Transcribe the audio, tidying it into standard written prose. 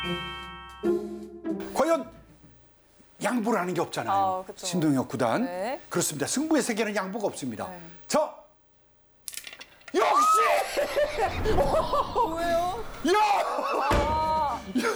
과연 양보를 하는 게 없잖아요. 그쵸. 신동엽 구단. 네. 그렇습니다. 승부의 세계는 양보가 없습니다. 네. 자, 역시! 뭐예요? 야!